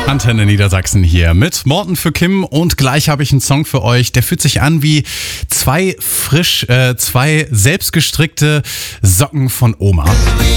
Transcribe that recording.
Antenne Niedersachsen hier mit Morten für Kim und gleich habe ich einen Song für euch, der fühlt sich an wie zwei selbstgestrickte Socken von Oma.